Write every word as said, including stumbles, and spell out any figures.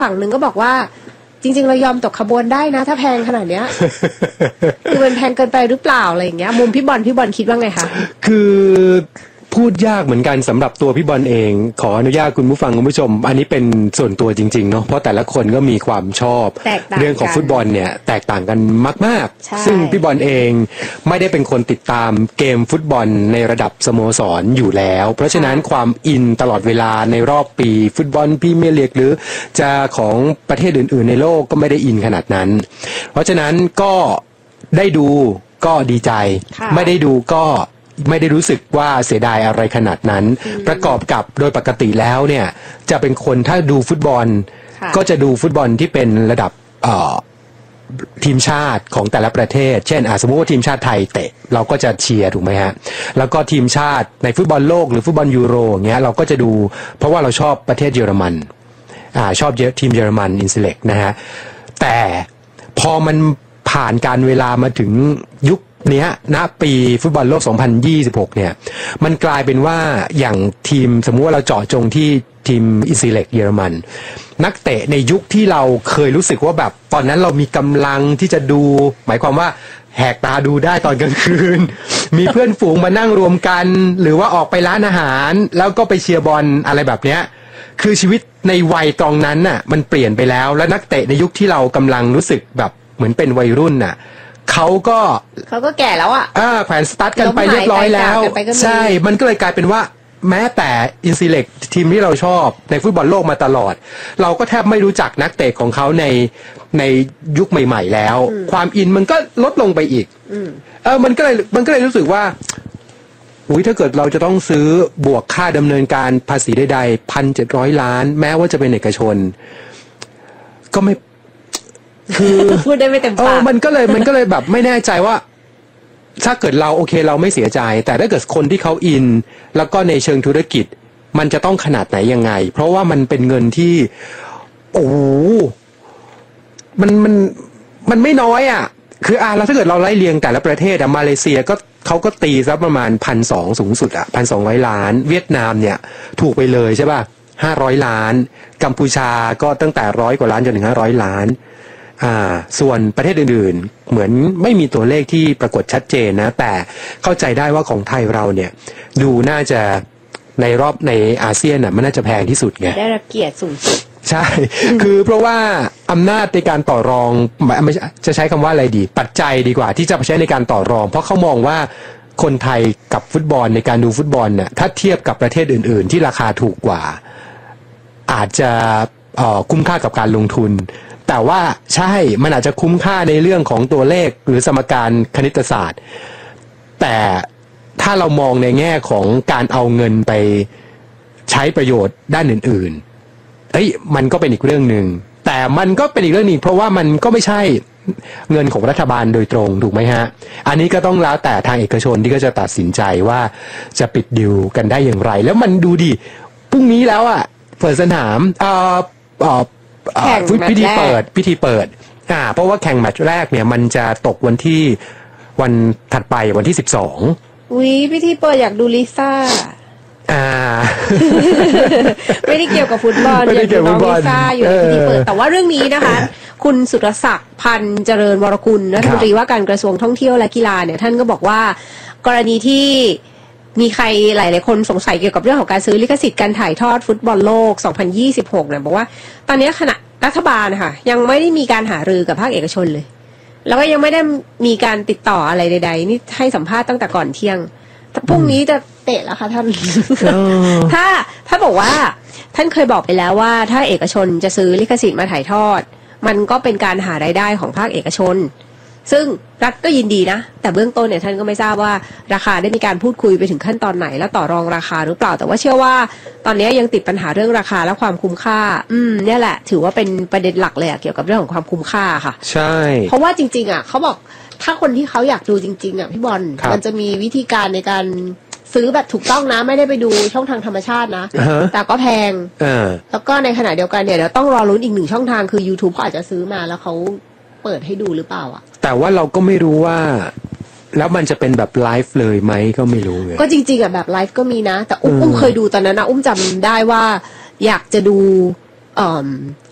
ฝั่งหนึ่งก็บอกว่าจริงๆเรายอมตกขบวนได้นะถ้าแพงขนาดเนี้ย คือมันแพงเกินไปหรือเปล่าอะไรอย่างเงี้ยมุมพี่บอลพี่บอลคิดว่าไงคะคือพูดยากเหมือนกันสำหรับตัวพี่บอลเองขออนุญาตคุณผู้ฟังคุณผู้ชมอันนี้เป็นส่วนตัวจริงๆเนาะเพราะแต่ละคนก็มีความชอบเรื่องของฟุตบอลเนี่ยแตกต่างกันมากๆซึ่งพี่บอลเองไม่ได้เป็นคนติดตามเกมฟุตบอลในระดับสโมสรอยู่แล้วเพราะฉะนั้นความอินตลอดเวลาในรอบปีฟุตบอลพรีเมียร์ลีกหรือจะของประเทศอื่นๆในโลกก็ไม่ได้อินขนาดนั้นเพราะฉะนั้นก็ได้ดูก็ดีใจไม่ได้ดูก็ไม่ได้รู้สึกว่าเสียดายอะไรขนาดนั้นประกอบกับโดยปกติแล้วเนี่ยจะเป็นคนถ้าดูฟุตบอลก็จะดูฟุตบอลที่เป็นระดับทีมชาติของแต่ละประเทศเช่นสมมติว่าทีมชาติไทยเตะเราก็จะเชียร์ถูกไหมฮะแล้วก็ทีมชาติในฟุตบอลโลกหรือฟุตบอลยูโรเงี้ยเราก็จะดูเพราะว่าเราชอบประเทศเยอรมันอ่าชอบทีมเยอรมันอินเซเล็กนะฮะแต่พอมันผ่านการเวลามาถึงยุคเนี้ยณปีฟุตบอลโลกสองพันยี่สิบหกเนี่ยมันกลายเป็นว่าอย่างทีมสมมุติว่าเราเจาะจงที่ทีมอินซีเล็กเยอรมันนักเตะในยุคที่เราเคยรู้สึกว่าแบบตอนนั้นเรามีกำลังที่จะดูหมายความว่าแหกตาดูได้ตอนกลางคืน มีเพื่อนฝูงมานั่งรวมกันหรือว่าออกไปร้านอาหารแล้วก็ไปเชียร์บอลอะไรแบบเนี้ยคือชีวิตในวัยตอนนั้นน่ะมันเปลี่ยนไปแล้วและนักเตะในยุคที่เรากำลังรู้สึกแบบเหมือนเป็นวัยรุ่นน่ะเขาก็เขาก็แก่แล้วอ่ะอ่าแขวนสตาร์ทกันไปเรียบร้อยแล้วใช่มันก็เลยกลายเป็นว่าแม้แต่อินซีเล็กทีมที่เราชอบในฟุตบอลโลกมาตลอดเราก็แทบไม่รู้จักนักเตะของเขาในในยุคใหม่ๆแล้วความอินมันก็ลดลงไปอีกเออมันก็เลยมันก็เลยรู้สึกว่าอุ้ยถ้าเกิดเราจะต้องซื้อบวกค่าดำเนินการภาษีใดๆพันเจ็ดร้อยล้านแม้ว่าจะเป็นเอกชนก็ไม่คือพูดได้ไม่เต็มปากเออมันก็เลยมันก็เลยแบบไม่แน่ใจว่าถ้าเกิดเราโอเคเราไม่เสียใจแต่ถ้าเกิดคนที่เขาอินแล้วก็ในเชิงธุรกิจมันจะต้องขนาดไหนยังไงเพราะว่ามันเป็นเงินที่โอ้มันมันมันไม่น้อยอ่ะคืออ่าแล้วถ้าเกิดเราไล่เรียงแต่ละประเทศอ่ะมาเลเซียก็เขาก็ตีซะประมาณพันสองสูงสุดอ่ะพันสองร้อยล้านเวียดนามเนี่ยถูกไปเลยใช่ป่ะห้าร้อยล้านกัมพูชาก็ตั้งแต่ร้อยกว่าล้านจนถึงห้าร้อยล้านอ่าส่วนประเทศอื่นๆเหมือนไม่มีตัวเลขที่ปรากฏชัดเจนนะแต่เข้าใจได้ว่าของไทยเราเนี่ยดูน่าจะในรอบในอาเซียนน่ะมันน่าจะแพงที่สุดไงได้รับเกียรติสูงสุดใช่คือเพราะว่าอำนาจในการต่อรองไม่จะใช้คำว่าอะไรดีปัจจัยดีกว่าที่จะใช้ในการต่อรองเพราะเขามองว่าคนไทยกับฟุตบอลในการดูฟุตบอลเนี่ยถ้าเทียบกับประเทศอื่นๆที่ราคาถูกกว่าอาจจะคุ้มค่ากับการลงทุนแต่ว่าใช่มันอาจจะคุ้มค่าในเรื่องของตัวเลขหรือสมการคณิตศาสตร์แต่ถ้าเรามองในแง่ของการเอาเงินไปใช้ประโยชน์ด้านอื่นๆเอ้ยมันก็เป็นอีกเรื่องหนึ่งแต่มันก็เป็นอีกเรื่องนึงเพราะว่ามันก็ไม่ใช่เงินของรัฐบาลโดยตรงถูกไหมฮะอันนี้ก็ต้องแล้วแต่ทางเอกชนที่ก็จะตัดสินใจว่าจะปิดดิวกันได้อย่างไรแล้วมันดูดิพรุ่งนี้แล้วอ่ะเปิดสนามเอ่อเอ่อพิธีเปิดพิธีเปิดอ่าเพราะว่าแข่งแมตช์แรกเนี่ยมันจะตกวันที่วันถัดไปวันที่สิบสองอุ๊ยพิธีเปิดอยากดูลิซ่าอ่าไม่ได้เกี่ยวกับฟุตบอลอยากดูน้องลิซ่าอยู่ในพิธีเปิดแต่ว่าเรื่องนี้นะคะคุณสุรศักดิ์พันธ์เจริญวรกุลรัฐมนตรีว่าการกระทรวงท่องเที่ยวและกีฬาเนี่ยท่านก็บอกว่ากรณีที่มีใครหลายๆคนสงสัยเกี่ยวกับเรื่องของการซื้อลิขสิทธิ์การถ่ายทอดฟุตบอลโลกสองพันยี่สิบหกเนี่ยบอกว่าตอนนี้ขณะรัฐบาลนะคะยังไม่ได้มีการหารือกับภาคเอกชนเลยแล้วก็ยังไม่ได้มีการติดต่ออะไรใดๆนี่ให้สัมภาษณ์ตั้งแต่ก่อนเที่ยงพรุ่งนี้จะเตะแล้วค่ะท่าน ถ้าถ้าบอกว่าท่านเคยบอกไปแล้วว่าถ้าเอกชนจะซื้อลิขสิทธิ์มาถ่ายทอดมันก็เป็นการหารายได้ของภาคเอกชนซึ่งรัฐก็ยินดีนะแต่เบื้องต้นเนี่ยท่านก็ไม่ทราบว่าราคาได้มีการพูดคุยไปถึงขั้นตอนไหนแล้วต่อรองราคาหรือเปล่าแต่ว่าเชื่อว่าตอนนี้ยังติดปัญหาเรื่องราคาและความคุ้มค่าอืมเนี่ยแหละถือว่าเป็นประเด็นหลักเลยอะเกี่ยวกับเรื่องของความคุ้มค่าค่ะใช่เพราะว่าจริงๆอะเขาบอกถ้าคนที่เขาอยากดูจริงๆอะพี่บอลมันจะมีวิธีการในการซื้อแบบถูกต้องนะไม่ได้ไปดูช่องทางธรรมชาตินะ uh-huh. แต่ก็แพง uh. แล้วก็ในขณะเดียวกันเนี่ยเดี๋ยวต้องรอลุ้นอีกหนึ่งช่องทางคือ YouTube เขาอาจจะซื้อมาแล้วเขาเปิดให้ดูหรือเปล่าอ่ะแต่ว่าเราก็ไม่รู้ว่าแล้วมันจะเป็นแบบไลฟ์เลยไหมก็ไม่รู้เลยก็จริงๆอ่ะแบบไลฟ์ก็มีนะแต่อุ้มอุ้มเคยดูตอนนั้นนะอุ้มจำได้ว่าอยากจะดู